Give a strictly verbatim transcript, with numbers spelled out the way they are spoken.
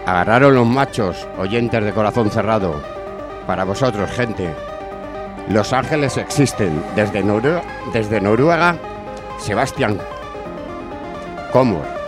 Agarraron los machos, oyentes de corazón cerrado. Para vosotros, gente. Los ángeles existen. Desde, Noru- desde Noruega, Sebastián Komor.